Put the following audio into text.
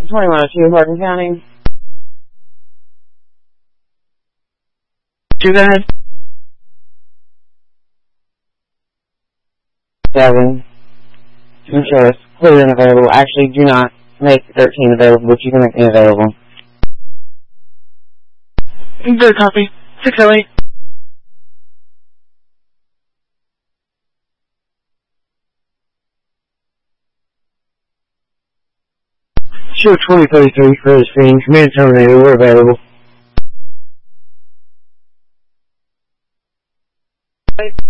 2102 Hardin County. Go ahead. 7. I'm sure it's clear and available. Actually, do not make 13 available, but you can make me available. Good copy. 608. Sure, 2033 for the screen. Command terminated. We're available.